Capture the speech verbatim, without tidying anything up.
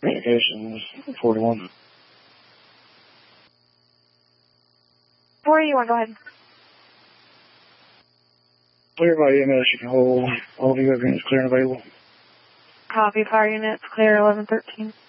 Communications, forty-one. forty-one, go ahead. Clear by E M S, you can hold. All of you have units clear and available. Copy, power units, clear eleven thirteen.